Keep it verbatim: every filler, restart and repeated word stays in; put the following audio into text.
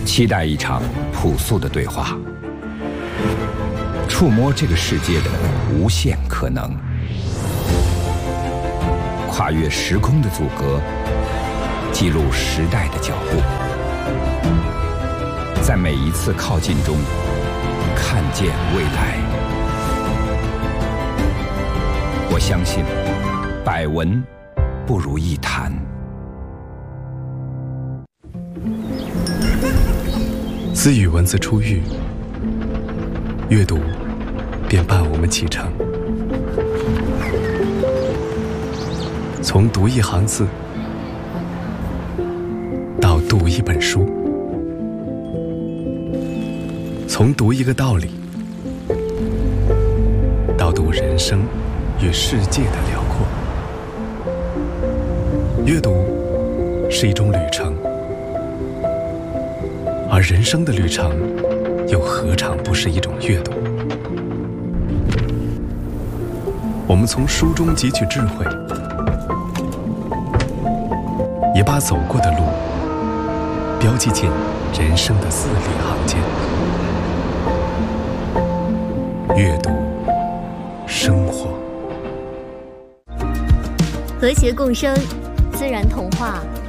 期待一场朴素的对话，触摸这个世界的无限可能，跨越时空的阻隔，记录时代的脚步，在每一次靠近中看见未来。我相信，百闻不如一谈。 自与文字初遇，阅读便伴我们启程。从读一行字到读一本书，从读一个道理到读人生与世界的辽阔。阅读是一种旅程，而人生的旅程又何尝不是一种阅读？我们从书中汲取智慧，也把走过的路标记进人生的字里行间。阅读生活， 和谐共生，自然童话。